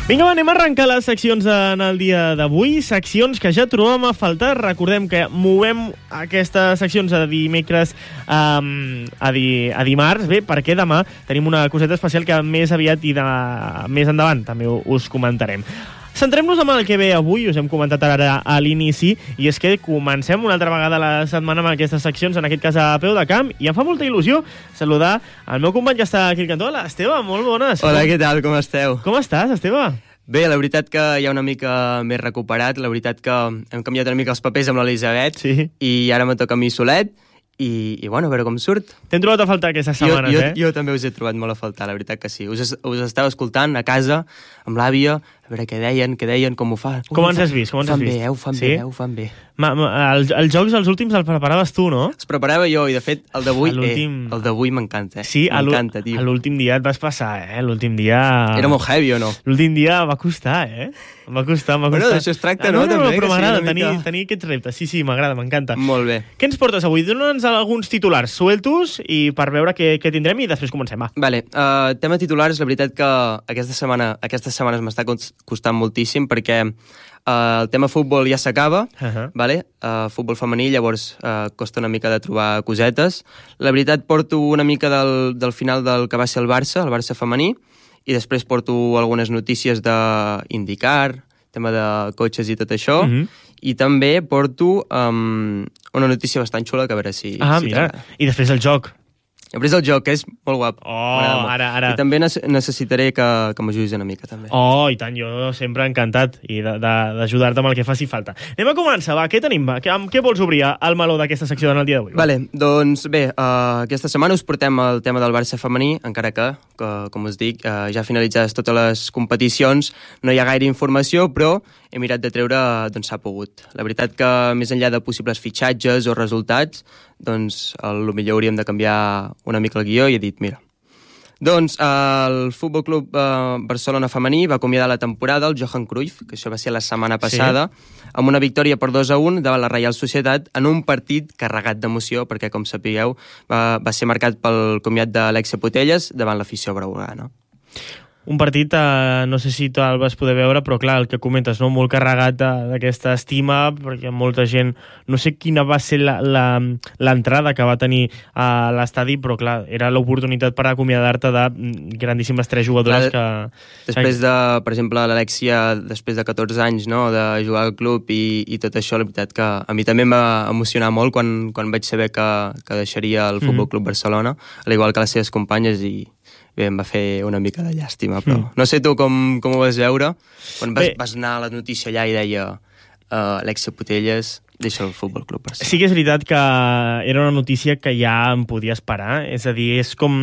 Vinga, va, anem a arrencar les seccions en el dia d'avui, seccions que ja trobem a faltar. Recordem que movem aquestes seccions de dimecres a dimarts, bé, perquè demà tenim una coseta especial que més aviat i més endavant també us comentarem. Centrem-nos en el que ve avui, us hem comentat ara a l'inici, i és que comencem una altra vegada la setmana amb aquestes seccions, en aquest cas a peu de camp, i em fa molta il·lusió saludar el meu company que està aquí al cantó. Hola, Esteve, molt bones. Hola, què tal, com esteu? Com estàs, Esteve? Bé, la veritat que hi ha una mica més recuperat, la veritat que hem canviat una mica els papers amb l'Elisabet, sí. I ara me toca a mi solet, i bueno, a veure com surt. T'hem trobat a faltar aquestes setmanes, Jo també us he trobat molt a faltar, la veritat que sí. Us estava escoltant a casa, amb l'àvia, a veure què deien, com ho fa. Com ens has vist? Ho fan bé. Els jocs, els últims, els preparaves tu, no? Els preparava jo, i de fet, el d'avui m'encanta. Sí, m'encanta, tio. L'últim dia et vas passar, L'últim dia... Era molt heavy, o no? L'últim dia va costar, Em va costar. Bueno, d'això es tracta, no? No, però m'agrada tenir aquests reptes. Sí, m'agrada, m'encanta. Molt bé. Què ens portes avui? Dóna'ns alguns titulars sueltos i per veure què tindrem i després comencem, va. Vale, tema titulars, la veritat que aquestes setmanes m'està costant moltíssim perquè el tema futbol ja s'acaba, vale? Futbol femení, llavors costa una mica de trobar cosetes. La veritat, porto una mica del final del que va ser el Barça femení, i després porto algunes notícies d'IndyCar, tema de cotxes i tot això, i també porto una notícia bastant xula que a veure si... Mira, i després el joc. Després el joc, que és molt guap. Ara. I també necessitaré que m'ajudis una mica, també. I tant, jo sempre encantat i d'ajudar-te amb el que faci falta. Anem a començar, va, què tenim? Amb què vols obrir el meló d'aquesta secció en el dia d'avui? Vale, doncs bé, aquesta setmana us portem el tema del Barça femení, encara que com us dic, ja finalitzades totes les competicions, no hi ha gaire informació, però he mirat de treure d'on s'ha pogut. La veritat que més enllà de possibles fitxatges o resultats, doncs potser hauríem de canviar una mica el guió i he dit, mira. Doncs el Futbol Club Barcelona femení va acomiadar la temporada el Johan Cruyff, que això va ser la setmana passada, amb una victòria per 2-1 davant la Reial Societat en un partit carregat d'emoció, perquè, com sapigueu, va ser marcat pel comiat d'Alexia Putellas davant l'afició blaugrana. Un partit, no sé si te'l vas poder veure, però clar, el que comentes, no? Molt carregat d'aquesta estima, perquè molta gent... No sé quina va ser l'entrada que va tenir a l'estadi, però clar, era l'oportunitat per acomiadar-te de grandíssimes tres jugadores que... Després de, per exemple, l'Alexia, després de 14 anys, no?, de jugar al club i tot això, la veritat que a mi també em va emocionar molt quan vaig saber que deixaria el Futbol Club Barcelona, al igual que les seves companyes, i bé, em va fer una mica de llàstima, però no sé tu com ho vas veure quan vas anar a la notícia allà i deia Alexia Putellas deixa el Futbol Club Barcelona. Sí que és veritat que era una notícia que ja em podia esperar, és a dir, és com...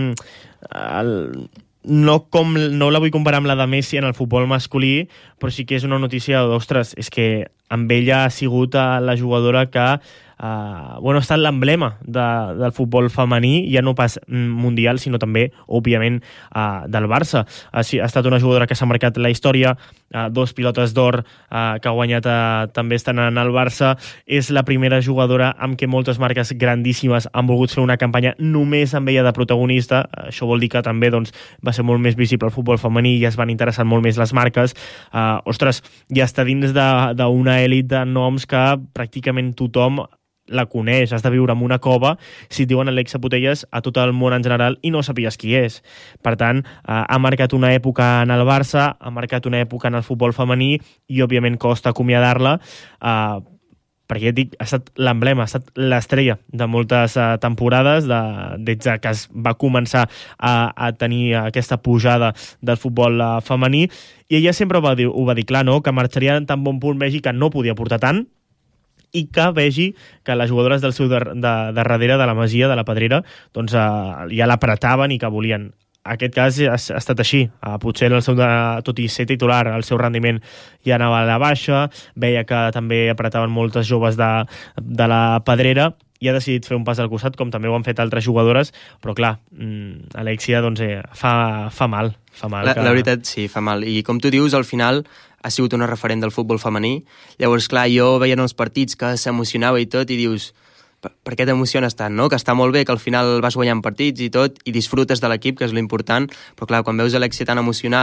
No la vull comparar amb la de Messi en el futbol masculí, però sí que és una notícia d'ostres, és que amb ella ha sigut la jugadora que ha estat l'emblema del futbol femení, ja no pas mundial, sinó també, òbviament, del Barça. Ha estat una jugadora que s'ha marcat la història, 2 pilotes d'or que ha guanyat també estan en el Barça. És la primera jugadora amb què moltes marques grandíssimes han volgut fer una campanya només amb ella de protagonista. Això vol dir que també va ser molt més visible el futbol femení i es van interessar molt més les marques. Ja està dins d'una èlit de noms que pràcticament tothom la coneix, has de viure en una cova, si et diuen Alexia Putellas a tot el món en general i no sapies qui és. Per tant, ha marcat una època en el Barça, ha marcat una època en el futbol femení i òbviament costa acomiadar-la, perquè ja et dic, ha estat l'emblema, ha estat l'estrella de moltes temporades, des que es va començar a tenir aquesta pujada del futbol femení, i ella sempre ho va dir clar, no? Que marxaria en tan bon punt vegi que no podia portar tant, i que vegi que les jugadores del seu darrere, de la Masia, de la Pedrera, doncs ja l'apretaven i que volien. Aquest cas ha estat així. Potser tot i ser titular, el seu rendiment ja anava a la baixa, veia que també apretaven moltes joves de la Pedrera i ha decidit fer un pas al costat, com també ho han fet altres jugadores, però clar, Alexia fa mal. La veritat, sí, fa mal. I com tu dius, al final ha sigut una referent del futbol femení. Llavors, clar, jo veia en els partits que s'emocionava i tot, i dius, per què t'emociones tant, no? Que està molt bé, que al final vas guanyant partits i tot, i disfrutes de l'equip, que és l'important, però clar, quan veus Alexia tan emocionada,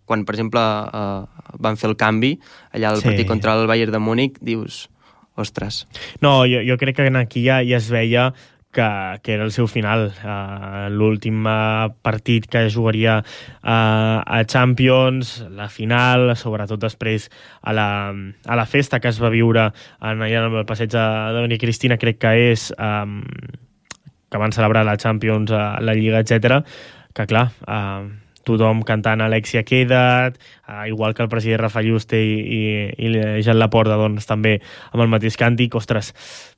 quan, per exemple, van fer el canvi, allà al partit contra el Bayern de Múnich, dius, ostres. No, jo crec que aquí ja es veia que era el seu final. L'últim partit que jugaria a Champions, la final, sobretot després a la festa que es va viure allà en el passeig de Maria Cristina, crec que és que van celebrar la Champions, la Lliga, etc. Que clar, tothom cantant Alexia queda't, igual que el president Rafa Yuste i Jean Laporta, doncs també amb el mateix càntic. Ostres,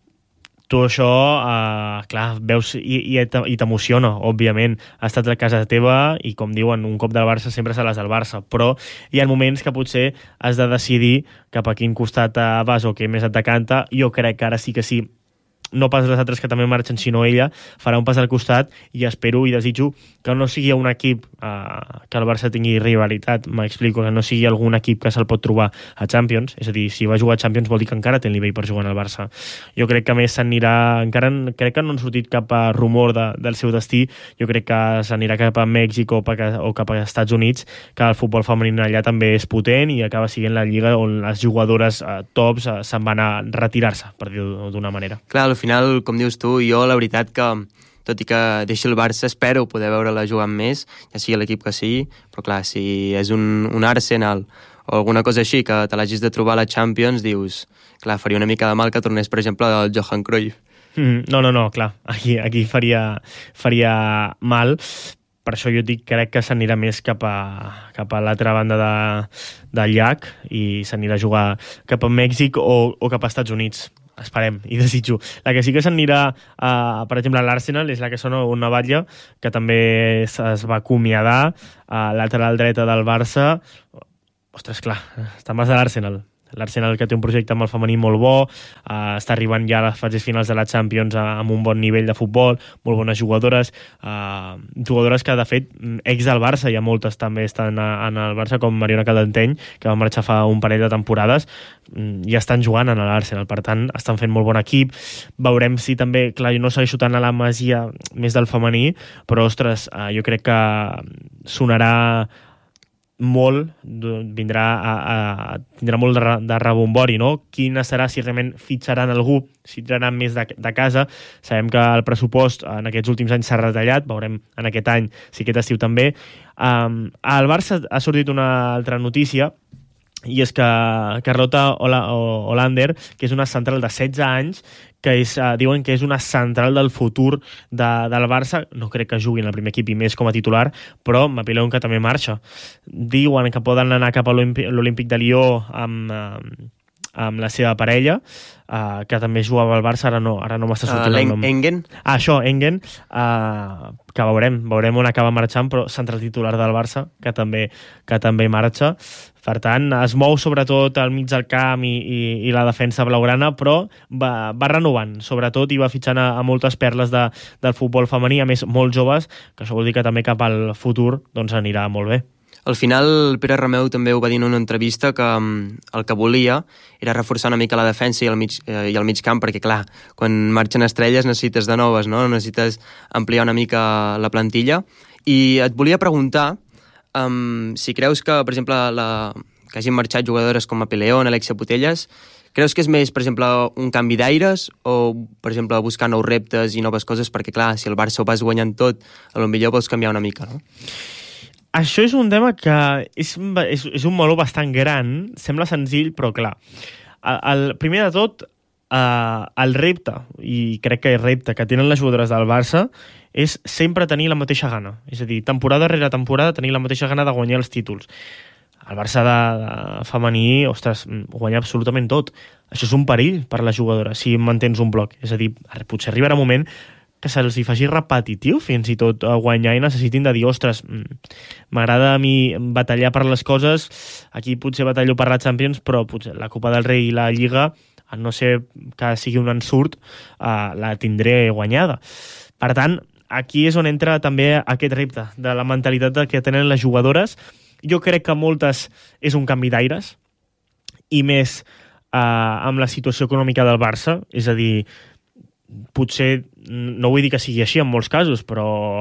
tu això, clar, veus i t'emociona, òbviament. Ha estat a casa teva i, com diuen, un cop del Barça sempre seràs del Barça, però hi ha moments que potser has de decidir cap a quin costat vas o què més et decanta. Jo crec que ara sí que sí, no pas les altres que també marxen, sinó ella, farà un pas al costat i espero i desitjo que no sigui un equip que el Barça tingui rivalitat, m'explico, que no sigui algun equip que se'l pot trobar a Champions, és a dir, si va jugar a Champions vol dir que encara té el nivell per jugar al Barça. Jo crec que més s'anirà, crec que no han sortit cap rumor del seu destí, jo crec que s'anirà cap a Mèxic o cap a Estats Units, que el futbol femení allà també és potent i acaba sent la lliga on les jugadores tops se'n van a retirar-se, per dir-ho d'una manera. Clar, al final, com dius tu, jo la veritat que, tot i que deixi el Barça, espero poder veure-la jugant més, ja sigui l'equip que sigui, però clar, si és un Arsenal o alguna cosa així que te l'hagis de trobar a la Champions, dius, clar, faria una mica de mal que tornés, per exemple, el Johan Cruyff. No, clar, aquí faria mal. Per això jo dic, crec que s'anirà més cap a l'altra banda del llac i s'anirà a jugar cap a Mèxic o cap a Estats Units. Esperem i desitjo. La que sí que s'anirà, per exemple, a l'Arsenal és la que sona una batlla, que també es va acomiadar a lateral dreta del Barça. Ostres, clar, està més de l'Arsenal. L'Arsenal, que té un projecte amb el femení molt bo, està arribant ja a les fases finals de la Champions amb un bon nivell de futbol, molt bones jugadores, jugadores que, de fet, ex del Barça, hi ha moltes també estan en el Barça, com Mariona Caldenteny, que va marxar fa un parell de temporades, ja estan jugant en l'Arsenal, per tant, estan fent molt bon equip. Veurem si també, clar, jo no segueixo tant a la Masia més del femení, però, ostres, jo crec que sonarà molt, tindrà molt de rebombori, no? Quina serà, si realment fitxaran algú, si tiraran més de casa. Sabem que el pressupost en aquests últims anys s'ha retallat, veurem en aquest any, si aquest estiu també. Al Barça ha sortit una altra notícia, i és que Carlota Hollander, que és una central de 16 anys, que diuen que és una central del futur del Barça, no crec que jugui en el primer equip i més com a titular, però m'apileuen que també marxa. Diuen que poden anar cap a l'Olímpic de Lió amb la seva parella, que també jugava al Barça, ara no m'està sortint el nom. Engen? Això, Engen, que veurem on acaba marxant, però central titular del Barça, que també marxa. Per tant, es mou sobretot al mig del camp i la defensa blaugrana, però va renovant, sobretot, i va fitxant a moltes perles del futbol femení, a més, molt joves, que això vol dir que també cap al futur doncs anirà molt bé. Al final, Pere Romeu també ho va dir en una entrevista, que el que volia era reforçar una mica la defensa i el mig camp, perquè, clar, quan marxen estrelles necessites de noves, no? Necessites ampliar una mica la plantilla. I et volia preguntar si creus que, per exemple, que hagin marxat jugadores com Apileón, Alexia Putellas, creus que és més, per exemple, un canvi d'aires o, per exemple, buscar nous reptes i noves coses? Perquè, clar, si el Barça ho vas guanyant tot, potser vols canviar una mica, no? Això és un tema que és un meló bastant gran, sembla senzill, però clar. Primer de tot, el repte, i crec que és repte que tenen les jugadores del Barça, és sempre tenir la mateixa gana. És a dir, temporada rere temporada tenir la mateixa gana de guanyar els títols. El Barça de femení, ostres, guanya absolutament tot. Això és un perill per a la jugadora, si mantens un bloc. És a dir, potser arribarà un moment que se'ls hi faci repetitiu fins i tot guanyar i necessitin de dir, ostres, m'agrada a mi batallar per les coses, aquí potser batallo per la Champions, però potser la Copa del Rei i la Lliga, a no ser que sigui un ensurt, la tindré guanyada. Per tant, aquí és on entra també aquest repte de la mentalitat que tenen les jugadores. Jo crec que moltes és un canvi d'aires, i més amb la situació econòmica del Barça, és a dir, potser, no vull dir que sigui així en molts casos, però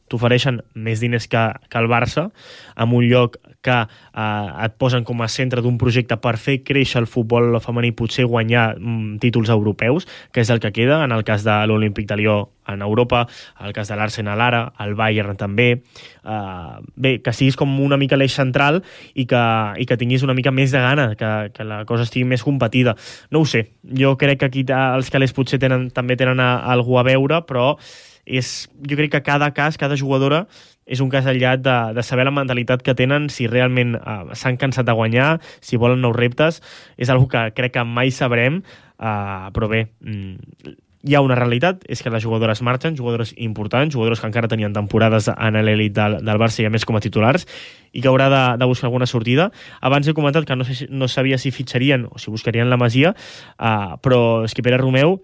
t'ofereixen més diners que el Barça, en un lloc que et posen com a centre d'un projecte per fer créixer el futbol femení, potser guanyar títols europeus, que és el que queda, en el cas de l'Olímpic de Lió en Europa, el cas de l'Arsenal ara, el Bayern també. Bé, que siguis com una mica l'eix central i que tinguis una mica més de gana, que la cosa estigui més competida. No ho sé, jo crec que aquí els calés potser també tenen algú a veure, però jo crec que cada cas, cada jugadora és un cas aïllat de saber la mentalitat que tenen, si realment s'han cansat de guanyar, si volen nous reptes. És una que crec que mai sabrem, però bé, hi ha una realitat, és que les jugadores marxen, jugadores importants, jugadores que encara tenien temporades en l'elit del Barça i a més com a titulars, i que haurà de buscar alguna sortida. Abans he comentat que no sabia si fitxarien o si buscarien la Masia, però és que Pere Romeu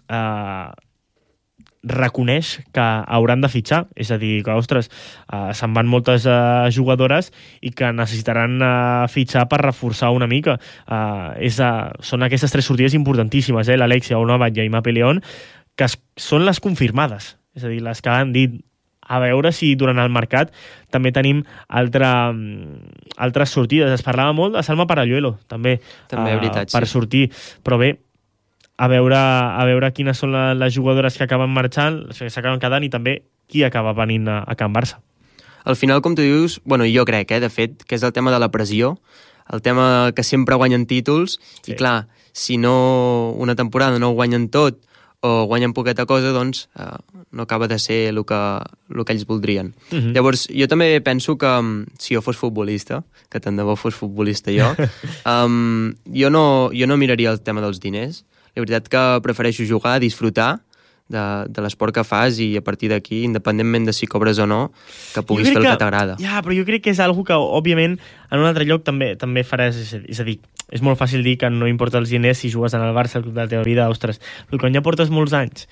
reconeix que hauran de fitxar, és a dir, que, ostres, se'n van moltes jugadores i que necessitaran fitxar per reforçar una mica. Són aquestes 3 sortides importantíssimes, l'Alexia, Onabat i Aimá Peleón, que són les confirmades, és a dir, les que han dit. A veure si durant el mercat també tenim altres sortides. Es parlava molt de Salma Paralluelo, també veritat, per sortir, però bé, a veure quines són les jugadores que acaben marxant, que s'acaben quedant, i també qui acaba venint a Can Barça. Al final, com tu dius, jo crec, de fet, que és el tema de la pressió, el tema que sempre guanyen títols, sí. I clar, si no una temporada no guanyen tot, o guanyen poqueta cosa, doncs no acaba de ser el que ells voldrien. Llavors, jo també penso que si jo fos futbolista, que tant de bo fos futbolista jo, jo no miraria el tema dels diners. La veritat que prefereixo jugar, disfrutar de l'esport que fas, i a partir d'aquí, independentment de si cobres o no, que puguis fer el que t'agrada. Ja, però jo crec que és algo que, òbviament, en un altre lloc també faràs. És a dir, és molt fàcil dir que no importa els diners si jugues en el Barça, el club de la teva vida, ostres, però quan ja portes molts anys,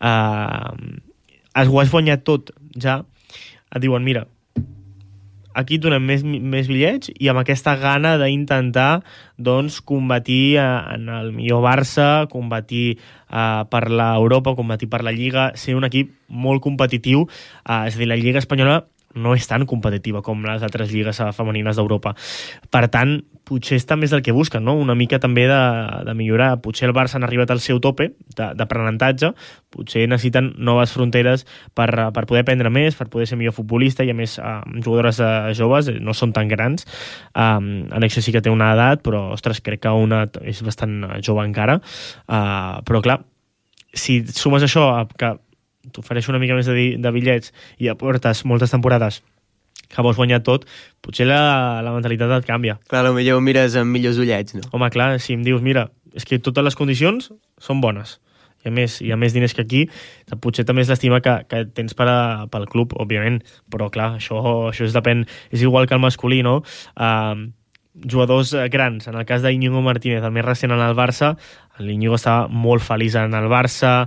ho has guanyat tot, ja, et diuen, mira, aquí et donem més bitllets, i amb aquesta gana d'intentar, doncs, competir en el millor Barça, competir per l'Europa, competir per la Lliga, ser un equip molt competitiu. És a dir, la Lliga espanyola no és tan competitiva com les altres lligues femenines d'Europa. Per tant, potser és també el que busquen, no? Una mica també de millorar. Potser el Barça han arribat al seu tope d'aprenentatge, potser necessiten noves fronteres per poder aprendre més, per poder ser millor futbolista, i a més jugadores joves no són tan grans. Alexia sí que té una edat, però ostres, crec que una és bastant jove encara. Però clar, si sumes això que t'ofereix una mica més de bitllets i aportes moltes temporades que vols guanyar tot, potser la mentalitat et canvia. Clar, potser ho mires amb millors ullets, no? Home, clar, si em dius, mira, és que totes les condicions són bones, i a més diners que aquí, potser també és l'estima que tens pel club, òbviament, però clar, això depèn, és igual que el masculí, no? Jugadors grans, en el cas d'Íñigo Martínez, el més recent en el Barça, l'Íñigo estava molt feliç en el Barça,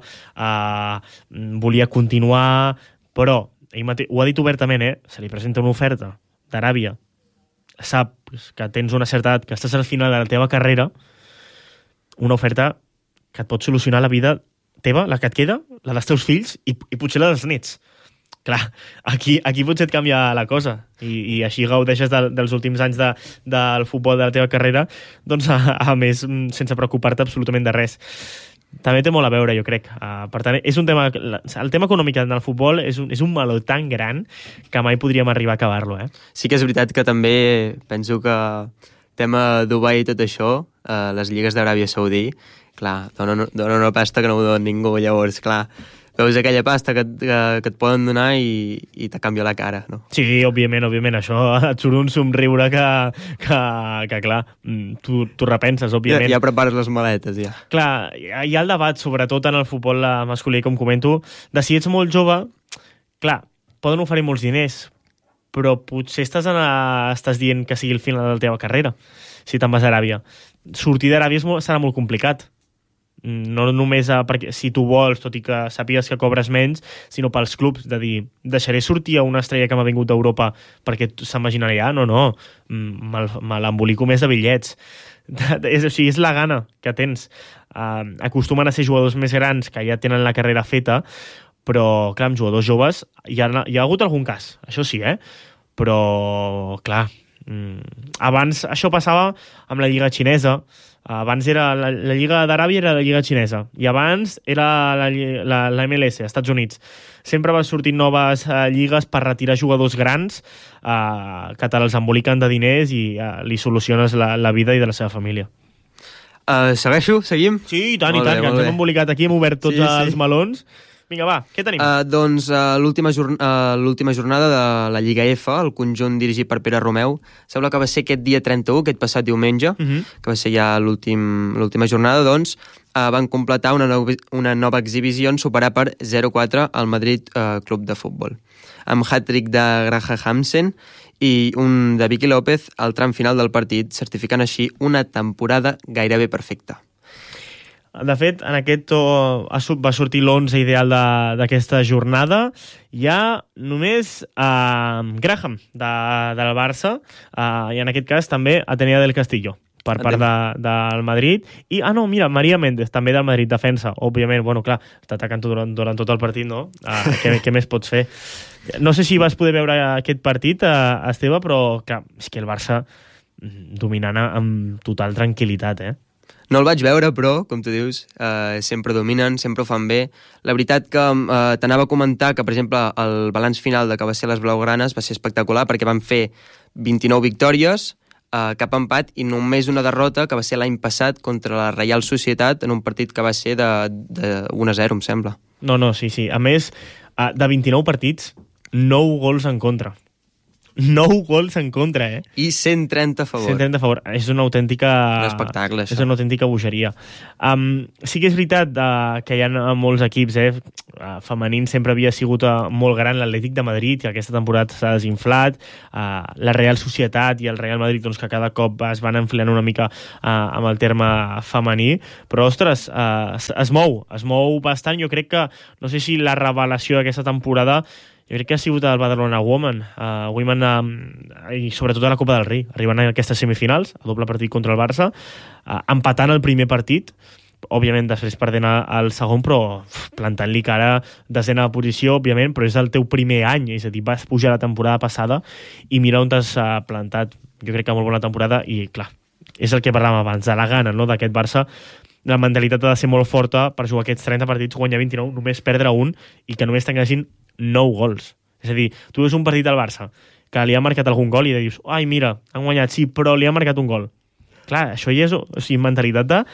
volia continuar, però ell mateix, ho ha dit obertament, se li presenta una oferta d'Aràbia, sap que tens una certa edat, que estàs al final de la teva carrera, una oferta que et pot solucionar la vida teva, la que et queda, la dels teus fills i potser la dels nets. Clar, aquí potser et canvia la cosa, i així gaudeixes dels últims anys del futbol de la teva carrera, doncs a més sense preocupar-te absolutament de res. També té molt a veure, jo crec. Per tant, és un tema, el tema econòmic en el futbol és un meló tan gran que mai podríem arribar a acabar-lo. Sí que és veritat que també penso que tema Dubai i tot això, les lligues d'Aràbia Saudí, clar, donen una pasta que no ho dona ningú, llavors, clar, veus aquella pasta que et poden donar i te canvia la cara, no? Sí, òbviament, això et surt un somriure que clar, tu repenses, òbviament. Ja prepares les maletes, ja. Clar, hi ha el debat, sobretot en el futbol masculí, com comento, de si ets molt jove, clar, poden oferir molts diners, però potser estàs dient que sigui el final de la teva carrera, si te'n vas a Aràbia. Sortir d'Aràbia serà molt complicat. No només perquè si tu vols, tot i que sàpigues que cobres menys, sinó pels clubs, de dir, deixaré sortir a una estrella que m'ha vingut d'Europa perquè se'n vagin allà? No, me l'embolico més de bitllets. És la gana que tens. Acostumen a ser jugadors més grans que ja tenen la carrera feta, però, clar, amb jugadors joves hi ha hagut algun cas, això sí, però, clar, abans això passava amb la Lliga xinesa. Abans era la Lliga d'Aràbia, era la Lliga xinesa, i abans era la MLS, als Estats Units. Sempre va sortir noves lligues per retirar jugadors grans que te'ls emboliquen de diners i li soluciones la vida i de la seva família. Segueixo? Seguim? Sí, i tant, que ens hem embolicat aquí, hem obert tots els melons. Vinga, va, què tenim? Doncs l'última jornada de la Lliga F, el conjunt dirigit per Pere Romeu, sembla que va ser aquest dia 31, aquest passat diumenge, que va ser ja l'última jornada, doncs van completar una nova exhibició en superar per 0-4 al Madrid Club de Futbol. Amb hat-trick de Graham Hansen i un de Vicky López al tram final del partit, certificant així una temporada gairebé perfecta. De fet, en aquest va sortir l'11 ideal d'aquesta jornada. Hi ha només Graham del Barça i en aquest cas també Atenea del Castillo per part del Madrid. I, no, mira, Maria Méndez, també del Madrid, defensa. Òbviament, bueno, clar, està atacant durant tot el partit, no? Què més pots fer? No sé si vas poder veure aquest partit, Esteve, però clar, és que el Barça dominant amb total tranquil·litat, No el vaig veure, però, com tu dius, sempre dominen, sempre ho fan bé. La veritat que t'anava a comentar que, per exemple, el balanç final de que va ser les blaugranes va ser espectacular perquè van fer 29 victòries, cap empat i només una derrota que va ser l'any passat contra la Reial Societat en un partit que va ser de 1-0, em sembla. No, sí. A més, de 29 partits, 9 gols en contra. 9 gols en contra, I 130 a favor. 130 a favor. És una autèntica... Un espectacle, això. És una autèntica bogeria. Sí que és veritat que hi ha molts equips, femenins sempre havia sigut molt gran l'Atlètic de Madrid, que aquesta temporada s'ha desinflat, la Real Societat i el Real Madrid, doncs, que cada cop es van enfilant una mica amb el terme femení, però, ostres, es mou bastant. Jo crec que, no sé si la revelació d'aquesta temporada jo crec que ha sigut el Badalona Women i sobretot a la Copa del Rei, arribant a aquestes semifinals, a doble partit contra el Barça, empatant el primer partit, òbviament després perdent el segon, però plantant-li cara, desena posició, òbviament, però és el teu primer any, és a dir, vas pujar la temporada passada i mira on t'has plantat. Jo crec que molt bona temporada i, clar, és el que parlàvem abans, de la gana, no?, d'aquest Barça. La mentalitat ha de ser molt forta per jugar aquests 30 partits, guanyar 29, només perdre un i que només t'engueixin 9 gols. És a dir, tu veus un partit al Barça que li ha marcat algun gol i dius, ai, mira, han guanyat, sí, però li ha marcat un gol. Clar, això ja és mentalitat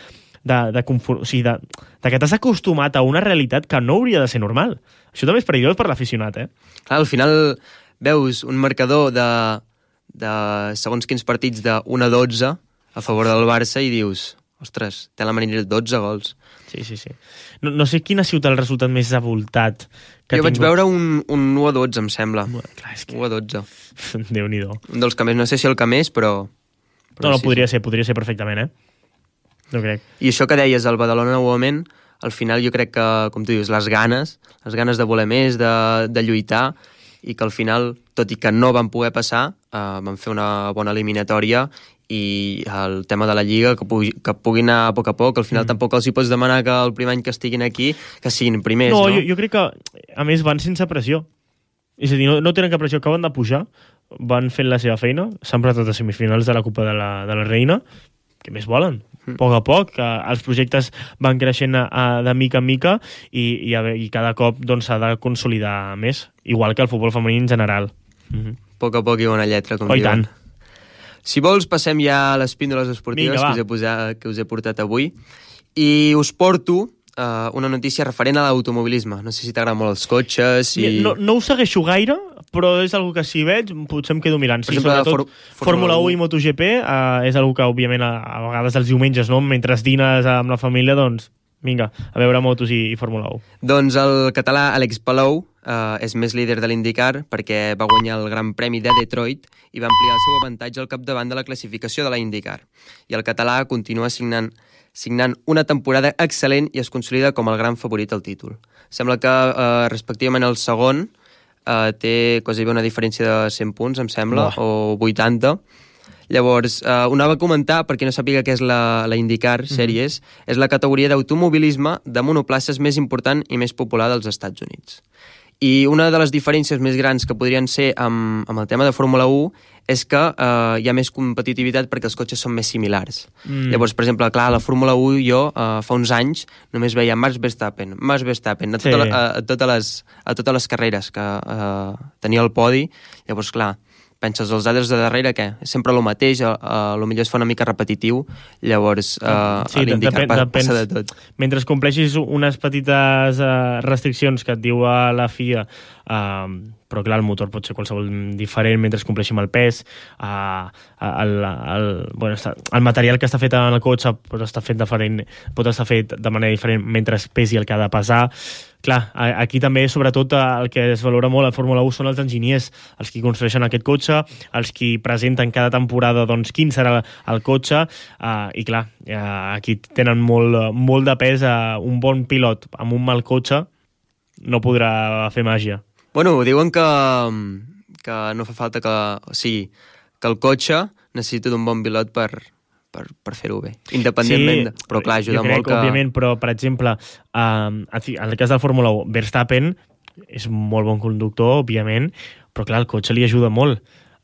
de que t'has acostumat a una realitat que no hauria de ser normal. Això també és perillós per l'aficionat, Clar, al final veus un marcador de segons quins partits de 1-12 a favor del Barça i dius, ostres, té la manera 12 gols. Sí. No sé quin ha sigut el resultat més avoltat que jo vaig veure un 1-12, em sembla. Clar, és que... 1-12. Déu-n'hi-do. Un dels que més, no sé si el que més, però no, sí, podria ser perfectament, No crec. I això que deies, el Badalona Women, al final jo crec que, com tu dius, les ganes de voler més, de lluitar, i que al final, tot i que no van poder passar, van fer una bona eliminatòria i el tema de la Lliga, que pugui anar a poc, al final tampoc els hi pots demanar que el primer any que estiguin aquí, que siguin primers, no? Jo crec que, a més, van sense pressió. És a dir, no tenen cap pressió, acaben de pujar, van fent la seva feina, s'han presentat a semifinals de la Copa de la Reina, què més volen? A poc, els projectes van creixent de mica en mica i cada cop s'ha de consolidar més, igual que el futbol femení en general. A poc i bona lletra, com diuen. Tant. Si vols, passem ja a les píndoles esportives que us he portat avui. I us porto una notícia referent a l'automobilisme. No sé si t'agraden molt els cotxes. No ho segueixo gaire, però és una que si veig potser em quedo mirant. Sí, sobretot Fórmula 1 i MotoGP és una que, òbviament, a vegades els diumenges, no? Mentre dines amb la família, doncs, vinga, a veure motos i Fórmula 1. Doncs el català Àlex Palou és més líder de l'IndyCar perquè va guanyar el Gran Premi de Detroit i va ampliar el seu avantatge al capdavant de la classificació de la IndyCar. I el català continua signant una temporada excel·lent i es consolida com el gran favorit al títol. Sembla que, respectivament, el segon té quasi bé una diferència de 100 punts, em sembla, o 80. Llavors, ho anava a comentar, perquè no sàpiga què és la IndyCar Series, és la categoria d'automobilisme de monoplaces més important i més popular dels Estats Units. I una de les diferències més grans que podrien ser amb el tema de Fórmula 1 és que hi ha més competitivitat perquè els cotxes són més similars. Llavors, per exemple, clar, a la Fórmula 1 jo fa uns anys només veia Max Verstappen a totes les carreres que tenia el podi. Llavors, clar, penses, els altres de darrere, què? És sempre el mateix, potser es fa una mica repetitiu, llavors a l'IndyCar passa de tot. Mentre compleixis unes petites restriccions que et diu a la FIA, però clar, el motor pot ser qualsevol diferent mentre compleixi amb el pes, el material que està fet en el cotxe pot estar fet de manera diferent mentre es pesi el que ha de pesar. Clar, aquí també, sobretot, el que es valora molt a Fórmula 1 són els enginyers, els que construeixen aquest cotxe, els que presenten cada temporada doncs, quin serà el cotxe, i clar, aquí tenen molt de pes. Un bon pilot amb un mal cotxe no podrà fer màgia. Bueno, diuen que no fa falta que el cotxe necessita d'un bon pilot per fer-ho bé, independentment, però clar, ajuda molt que... Òbviament, però per exemple, en el cas del Fórmula 1, Verstappen és molt bon conductor, òbviament, però clar, el cotxe li ajuda molt.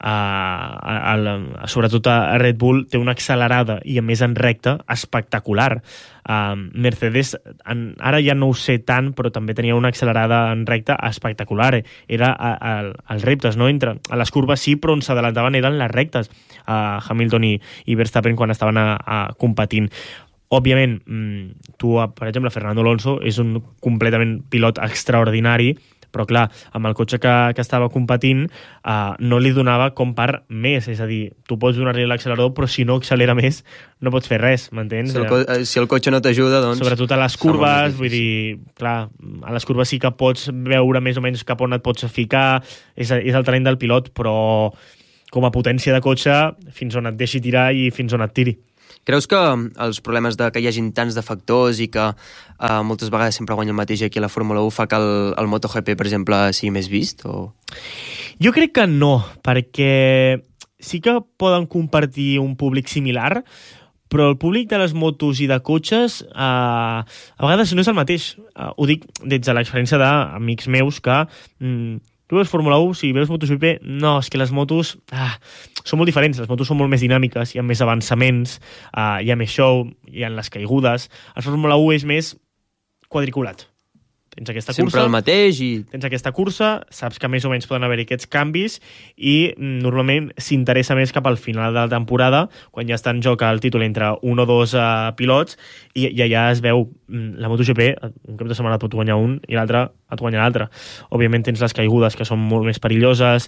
Sobretot a Red Bull té una accelerada i a més en recta espectacular. Mercedes ara ja no ho sé tant, però també tenia una accelerada en recta espectacular. Era els reptes, no? A les curves sí, però on s'adelantaven eren les rectes, Hamilton i Verstappen quan estaven competint. Òbviament, per exemple, Fernando Alonso és un completament pilot extraordinari, però clar, amb el cotxe que estava competint no li donava com per més, és a dir, tu pots donar-li l'accelerador, però si no accelera més no pots fer res, m'entens? Si el cotxe no t'ajuda, doncs... Sobretot a les curves, vull dir, clar, a les curves sí que pots veure més o menys cap on et pots ficar, és el talent del pilot, però com a potència de cotxe, fins on et deixi tirar i fins on et tiri. Creus que els problemes que hi hagin tants de factors i que moltes vegades sempre guanya el mateix aquí a la Fórmula 1 fa que el MotoGP, per exemple, sigui més vist? O... Jo crec que no, perquè sí que poden compartir un públic similar, però el públic de les motos i de cotxes a vegades no és el mateix. Ho dic des de l'experiència d'amics meus que... Tu veus Fórmula 1, si veus MotoGP, no, és que les motos són molt diferents, les motos són molt més dinàmiques, hi ha més avançaments, hi ha més show, hi ha les caigudes. El Fórmula 1 és més quadriculat. Tens aquesta cursa, sempre el mateix tens aquesta cursa, saps que més o menys poden haver aquests canvis i normalment s'interessa més cap al final de la temporada, quan ja està en joc el títol entre un o dos pilots i allà es veu la MotoGP, un cap de setmana et pot guanyar un i l'altre et guanya l'altre. Òbviament tens les caigudes que són molt més perilloses.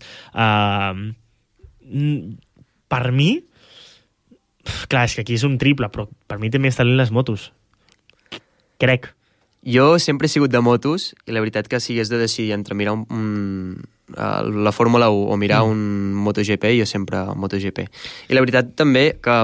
Per mi, clar, és que aquí és un triple, però per mi té més talent les motos. Crec. Jo sempre he sigut de motos i la veritat que si hagués de decidir entre mirar la Fórmula 1 o mirar un MotoGP, jo sempre MotoGP. I la veritat també que,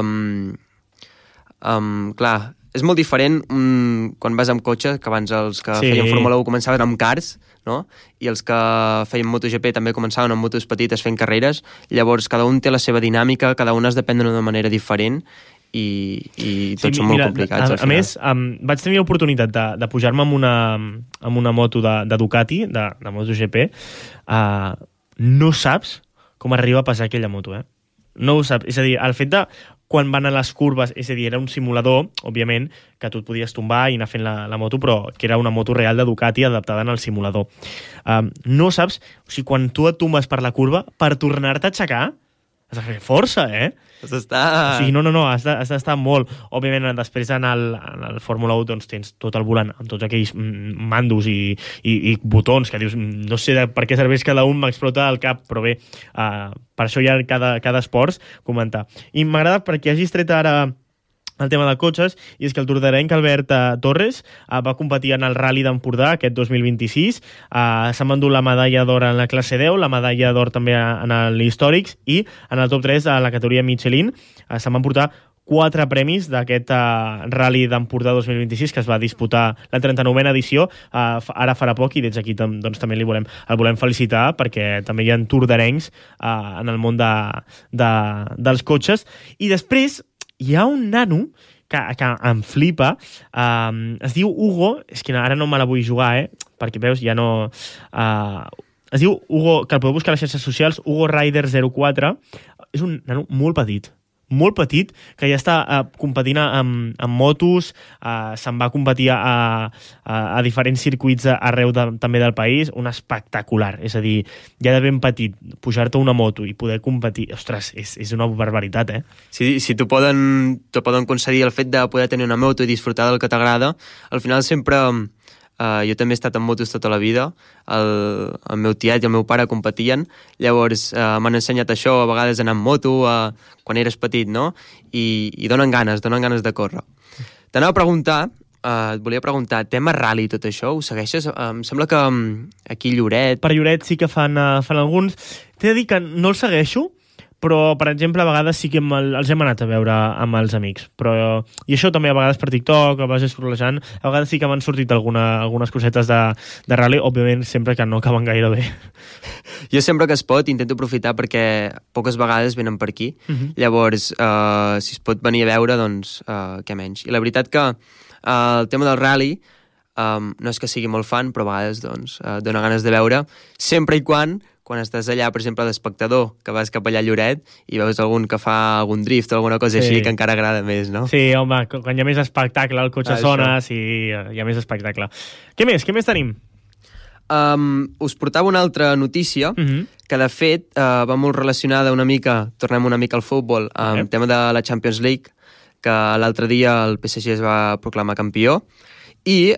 clar, és molt diferent quan vas amb cotxe, que abans els que feien Fórmula 1 començaven amb cars, no? I els que feien MotoGP també començaven amb motos petites fent carreres. Llavors, cada un té la seva dinàmica, cada un has de prendre d'una manera diferent i tots són molt complicats. A més, vaig tenir l'oportunitat de pujar-me amb una moto de Ducati, de MotoGP. No saps com arriba a passar aquella moto, No ho saps. És a dir, el fet de quan van a les curves, és a dir, era un simulador, òbviament, que tu et podies tombar i anar fent la moto, però que era una moto real de Ducati adaptada en el simulador. No saps, o sigui, quan tu et tombes per la curva, per tornar-te a aixecar, has de fer força, Has d'estar... O sigui, no, has d'estar molt. Òbviament, després en el Fórmula 1 doncs, tens tot el volant amb tots aquells mandos i botons que dius, no sé per què serveix cada un, m'explota el cap, però bé, per això hi ha cada esport comentar. I m'agrada perquè hagis tret ara el tema de cotxes, i és que el tordarenc Albert Torres va competir en el Rally d'Empordà aquest 2026, s'ha endut la medalla d'or en la classe 10, la medalla d'or també en l'Històrics, i en el top 3 a la categoria Michelin se'n van portar 4 premis d'aquest Rally d'Empordà 2026 que es va disputar la 39a edició ara farà poc, i des d'aquí doncs, també el volem felicitar, perquè també hi ha Tour d'Arenys en el món dels cotxes. I després hi ha un nano que em flipa, es diu Hugo, és que ara no me la vull jugar, perquè veus, ja no... es diu Hugo, que el podeu buscar a les xarxes socials, Hugo Rider 04, és un nano molt petit, que ja està competint amb motos, se'n va competir a diferents circuits arreu també del país, un espectacular, és a dir, ja de ben petit, pujar-te una moto i poder competir, ostres, és una barbaritat, Si t'ho poden concedir el fet de poder tenir una moto i disfrutar del que t'agrada, al final sempre... jo també he estat en motos tota la vida, el meu tiet i el meu pare competien, llavors m'han ensenyat això, a vegades anar amb moto quan eres petit, no? I donen ganes de córrer. T'anava a preguntar, et volia preguntar, tema rally i tot això, ho segueixes? Em sembla que aquí a Lloret... Per Lloret sí que fan alguns. T'he de dir que no els segueixo, però, per exemple, a vegades sí que els hem anat a veure amb els amics. I això també a vegades per TikTok, a vegades scrollejant, a vegades sí que m'han sortit algunes cosetes de rally, òbviament sempre que no acaben gaire bé. Jo sempre que es pot intento aprofitar perquè poques vegades venen per aquí. Llavors, si es pot venir a veure, doncs què menys. I la veritat que el tema del rally no és que sigui molt fan, però a vegades doncs, dona ganes de veure, sempre i quan estàs allà, per exemple, d'espectador, que vas cap allà a Lloret i veus algun que fa algun drift o alguna cosa així, que encara agrada més, no? Sí, home, quan hi ha més espectacle, el cotxe sona, sí, hi ha més espectacle. Què més tenim? Us portava una altra notícia que, de fet, va molt relacionada una mica, tornem una mica al futbol, amb el tema de la Champions League, que l'altre dia el PSG es va proclamar campió, i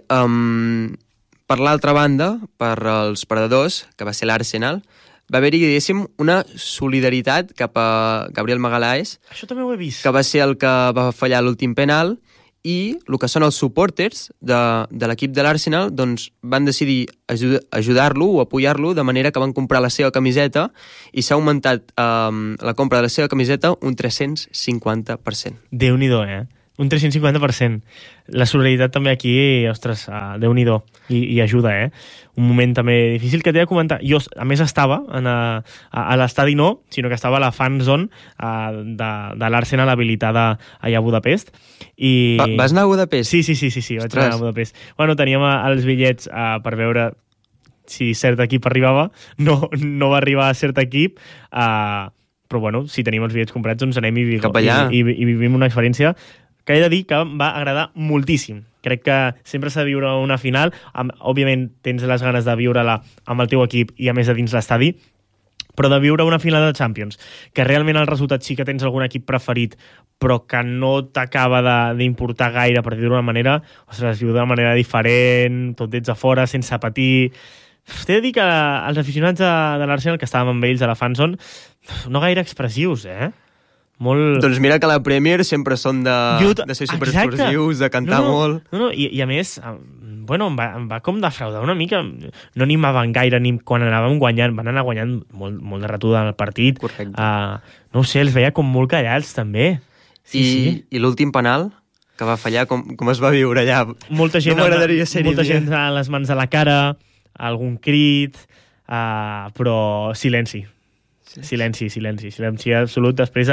per l'altra banda, per als perdedors, que va ser l'Arsenal, va haver-hi, diguéssim, una solidaritat cap a Gabriel Magalhaes. Això també ho he vist. Que va ser el que va fallar l'últim penal, i el que són els supporters de l'equip de l'Arsenal doncs, van decidir ajudar-lo o apoyar-lo, de manera que van comprar la seva camiseta i s'ha augmentat la compra de la seva camiseta un 350%. Déu-n'hi-do, un 350%. La solidaritat també aquí, ostres, Déu-n'hi-do, i ajuda, Un moment també difícil que t'he de comentar. Jo, a més, estava a l'estadi no, sinó que estava a la fan zone de l'Arsenal habilitada allà a Budapest. Vas anar a Budapest? Sí, vaig anar a Budapest. Bueno, teníem els bitllets per veure si cert equip arribava. No va arribar a cert equip, però bueno, si tenim els bitllets comprats, doncs anem i vivim una experiència que he de dir que em va agradar moltíssim. Crec que sempre s'ha de viure una final. Òbviament tens les ganes de viure-la amb el teu equip i a més a dins l'estadi, però de viure una final de Champions, que realment el resultat sí que tens algun equip preferit, però que no t'acaba d'importar gaire, per dir-ho d'una manera, ostres, es viu d'una manera diferent, tot ets a fora, sense patir. T'he de dir que els aficionats de l'Arsenal, que estàvem amb ells a la fanzone, no gaire expressius, molt... Doncs mira que la Premier sempre són de ser superesportius, de cantar molt... No, i a més, bueno, em va com defraudar una mica. No animaven gaire ni quan anàvem guanyant. Van anar guanyant molt de ratuda en el partit. Correcte. No ho sé, els veia com molt callats, també. Sí. I l'últim penal que va fallar, com es va viure allà? Molta gent a les mans a la cara, algun crit, però silenci. Silenci absolut. Després,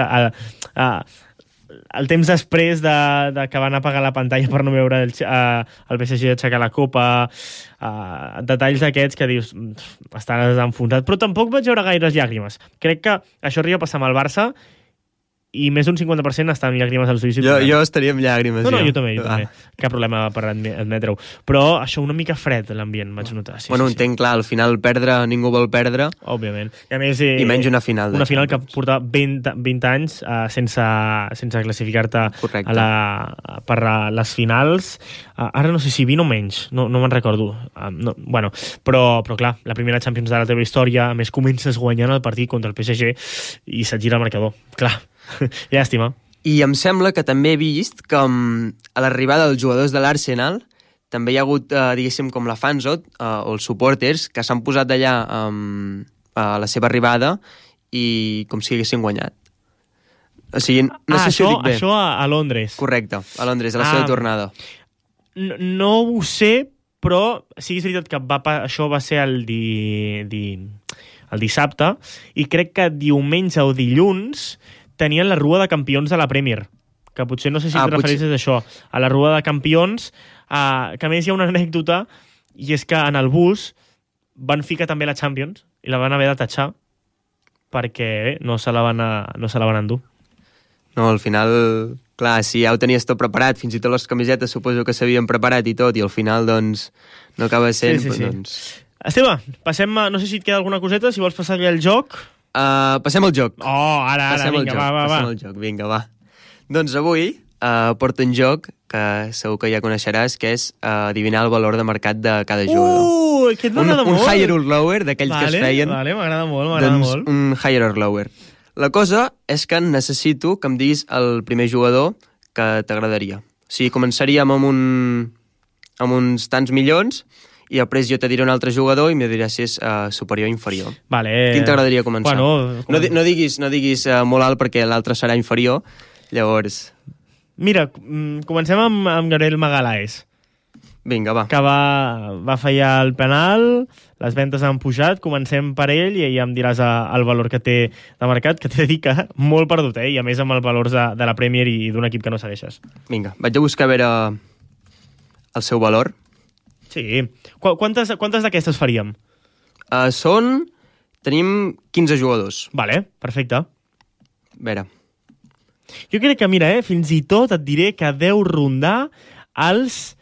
el temps després de que van apagar la pantalla per no veure el PSG aixecar la copa, detalls d'aquests que dius estàs enfonsat, però tampoc vaig veure gaires llàgrimes. Crec que això arriba a passar amb el Barça i més d'un 50% està amb llàgrimes als ulls. Jo estaria amb llàgrimes. No, jo també. Cap problema per admetre-ho. Però això, una mica fred, l'ambient, vaig notar. Entenc, clar, al final perdre, ningú vol perdre. Òbviament. I a més... I menys una final. Una final que portava 20 anys sense classificar-te per les finals. Ara no sé si 20 o menys, no me'n recordo. Però clar, la primera Champions de la teva història, a més comences guanyant el partit contra el PSG i se't gira el marcador. Clar. Llàstima. I em sembla que també he vist que a l'arribada dels jugadors de l'Arsenal també hi ha hagut, diguéssim, com la fanzone o els supporters que s'han posat allà a la seva arribada i com si haguessin guanyat. O sigui, no sé si ho dic bé. Això a Londres. Correcte, a Londres, a la seva tornada. No ho sé, però sí que és veritat que això va ser el dissabte, i crec que diumenge o dilluns tenien la Rua de Campions de la Premier, que potser no sé si et refereixes a això, a la Rua de Campions, que a més hi ha una anècdota, i és que en el bus van ficar també la Champions i la van haver de tatxar perquè no se la van endur. No, al final, clar, si ja ho tenies tot preparat, fins i tot les camisetes suposo que s'havien preparat i tot, i al final, doncs, no acaba sent... Sí. Doncs... Esteve, passem no sé si et queda alguna coseta, si vols passar ja el joc. Passem al joc. Ara, vinga, va. Passem al joc, vinga, va. Doncs avui porto un joc que segur que ja coneixeràs, que és adivinar el valor de mercat de cada jugador. Aquest m'agrada molt. Un higher or lower, d'aquells que es feien. Vale, m'agrada molt. Un higher or lower. La cosa és que necessito que em diguis el primer jugador que t'agradaria. O sigui, començaríem amb uns tants milions i després jo te diré un altre jugador i me diràs si és superior o inferior. Vale. Quin t'agradaria començar? Bueno, no diguis molt alt perquè l'altre serà inferior. Llavors... Mira, comencem amb Gabriel Magalhães. Vinga, va. Que va fallar el penal, les ventes han pujat, comencem per ell i ja em diràs el valor que té de mercat, que t'he de dir que molt perdut, i a més amb els valors de la Premier i d'un equip que no segueixes. Vinga, vaig a buscar a veure el seu valor. Sí. Quantes d'aquestes faríem? Tenim 15 jugadors. Vale, perfecte. A veure. Jo crec que, mira, fins i tot et diré que deu rondar els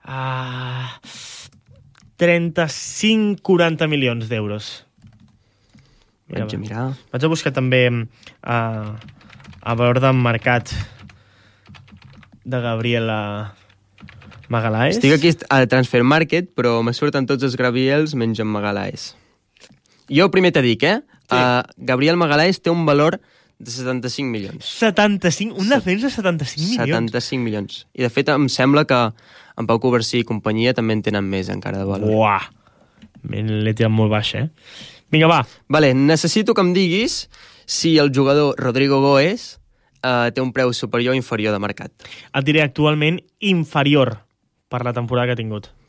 35-40 milions d'euros. Vaig a mirar. Vaig a buscar també el valor de mercat de Gabriela Magalhães. Estic aquí a Transfer Market, però me surten tots els Gabriels menys en Magalhães. Jo primer t'he dit, Sí. Gabriel Magalhães té un valor de 75 milions. 75? Un defensa de 75 milions? 75 milions. I de fet em sembla que en Pau Covarsí i companyia també en tenen més encara de valor. Uah! L'he tirat molt baix, Vinga, va. Vale, necessito que em diguis si el jugador Rodrigo Goes té un preu superior o inferior de mercat. Et diré actualment inferior per la temporada que ha tingut.